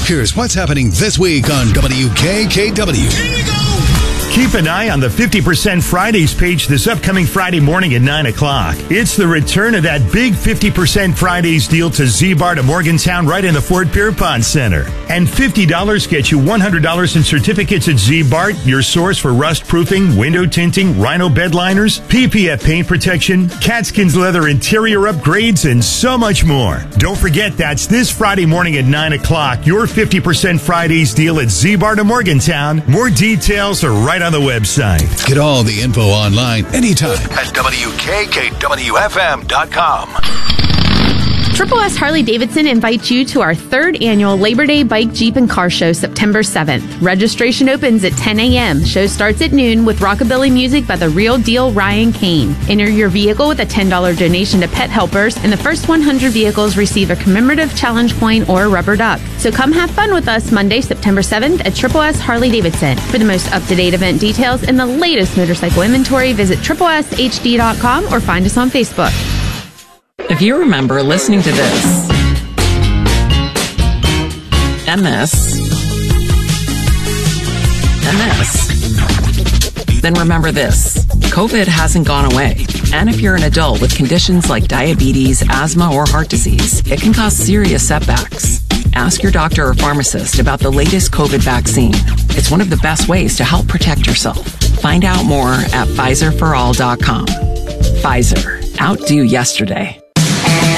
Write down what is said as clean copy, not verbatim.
Here's what's happening this week on WKKW. Here we go! Keep an eye on the 50% Fridays page this upcoming Friday morning at 9 o'clock. It's the return of that big 50% Fridays deal to Z-Bar to Morgantown right in the Fort Pierpont Center. And $50 gets you $100 in certificates at Z-Bar, your source for rust proofing, window tinting, rhino bed liners, PPF paint protection, Catskins leather interior upgrades, and so much more. Don't forget, that's this Friday morning at 9 o'clock, your 50% Fridays deal at Z-Bar to Morgantown. More details are right on the website. Get all the info online anytime at WKKWFM.com. Triple S Harley-Davidson invites you to our 3rd annual Labor Day Bike, Jeep, and Car Show September 7th. Registration opens at 10 a.m. Show starts at noon with rockabilly music by the real deal Ryan Kane. Enter your vehicle with a $10 donation to Pet Helpers, and the first 100 vehicles receive a commemorative challenge coin or a rubber duck. So come have fun with us Monday, September 7th at Triple S Harley-Davidson. For the most up-to-date event details and the latest motorcycle inventory, visit tripleshd.com or find us on Facebook. If you remember listening to this, and this, and this, then remember this. COVID hasn't gone away. And if you're an adult with conditions like diabetes, asthma, or heart disease, it can cause serious setbacks. Ask your doctor or pharmacist about the latest COVID vaccine. It's one of the best ways to help protect yourself. Find out more at PfizerForAll.com. Pfizer. Outdo yesterday.